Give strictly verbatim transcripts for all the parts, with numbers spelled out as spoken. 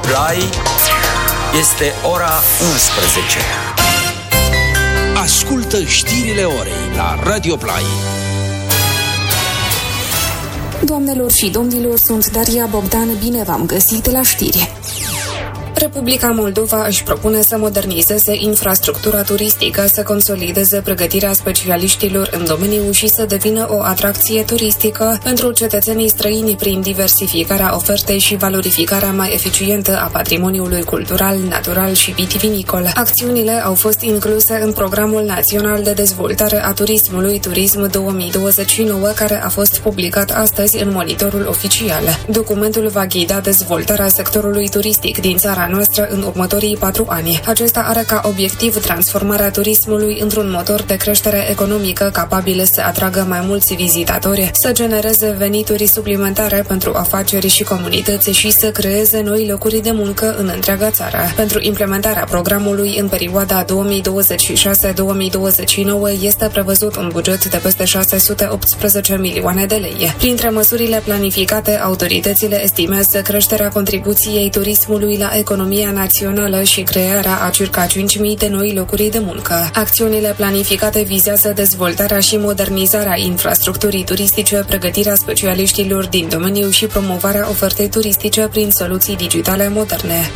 Play. Este ora unsprezece. Ascultă știrile orei la Radio Play. Doamnelor și domnilor, sunt Daria Bogdan, bine v-am găsit la știri. Republica Moldova își propune să modernizeze infrastructura turistică, să consolideze pregătirea specialiștilor în domeniu și să devină o atracție turistică pentru cetățenii străini prin diversificarea ofertei și valorificarea mai eficientă a patrimoniului cultural, natural și vitivinicol. Acțiunile au fost incluse în Programul Național de Dezvoltare a Turismului Turism două mii douăzeci și nouă, care a fost publicat astăzi în Monitorul Oficial. Documentul va ghida dezvoltarea sectorului turistic din țara noastră în următorii patru ani. Acesta are ca obiectiv transformarea turismului într-un motor de creștere economică capabil să atragă mai mulți vizitatori, să genereze venituri suplimentare pentru afaceri și comunități și să creeze noi locuri de muncă în întreaga țară. Pentru implementarea programului în perioada două mii douăzeci și șase două mii douăzeci și nouă este prevăzut un buget de peste șase sute optsprezece milioane de lei. Printre măsurile planificate, autoritățile estimează creșterea contribuției turismului la economia națională și crearea a circa cinci mii de noi locuri de muncă. Acțiunile planificate vizează dezvoltarea și modernizarea infrastructurii turistice, pregătirea specialiștilor din domeniu și promovarea ofertei turistice prin soluții digitale moderne.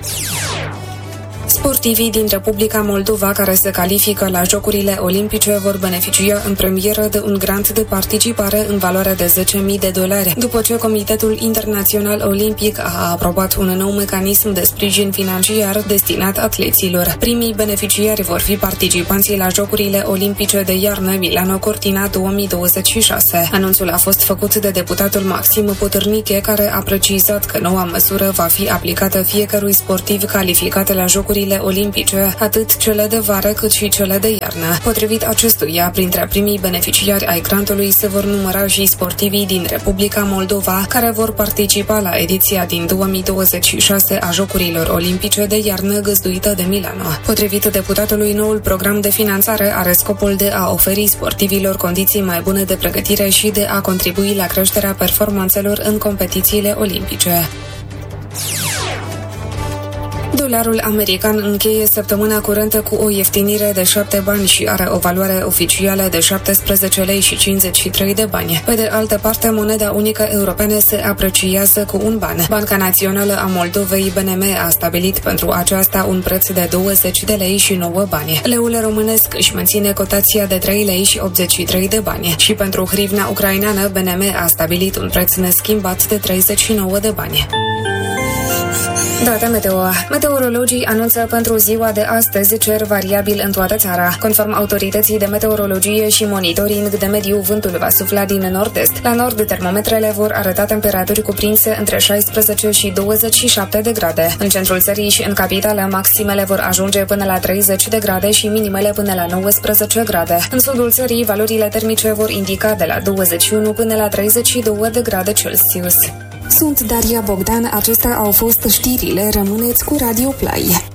Sportivii din Republica Moldova care se califică la Jocurile Olimpice vor beneficia în premieră de un grant de participare în valoare de zece mii de dolari, după ce Comitetul Internațional Olimpic a aprobat un nou mecanism de sprijin financiar destinat atleților. Primii beneficiari vor fi participanții la Jocurile Olimpice de iarnă Milano Cortina două mii douăzeci și șase. Anunțul a fost făcut de deputatul Maxim Potârniche, care a precizat că noua măsură va fi aplicată fiecărui sportiv calificat la Jocurile Olimpice, atât cele de vară cât și cele de iarnă. Potrivit acestuia, printre primii beneficiari ai grantului se vor număra și sportivii din Republica Moldova, care vor participa la ediția din două mii douăzeci și șase a Jocurilor Olimpice de iarnă găzduită de Milano. Potrivit deputatului, noul program de finanțare are scopul de a oferi sportivilor condiții mai bune de pregătire și de a contribui la creșterea performanțelor în competițiile olimpice. Dolarul american încheie săptămâna curentă cu o ieftinire de șapte bani și are o valoare oficială de șaptesprezece lei și cincizeci și trei de bani. Pe de altă parte, moneda unică europeană se apreciază cu un ban. Banca Națională a Moldovei, B N M, a stabilit pentru aceasta un preț de douăzeci de lei și nouă bani. Leul românesc își menține cotația de trei lei și optzeci și trei de bani. Și pentru hrivna ucraineană, B N M a stabilit un preț neschimbat de treizeci și nouă de bani. Date meteo. Meteorologii anunță pentru ziua de astăzi cer variabil în toată țara. Conform autorității de meteorologie și monitoring de mediu, vântul va sufla din nord-est. La nord, termometrele vor arăta temperaturi cuprinse între șaisprezece și douăzeci și șapte de grade. În centrul țării și în capitală, maximele vor ajunge până la treizeci de grade și minimele până la nouăsprezece grade. În sudul țării, valorile termice vor indica de la douăzeci și unu până la treizeci și două de grade Celsius. Sunt Daria Bogdan, acestea au fost știrile, rămâneți cu Radio Play.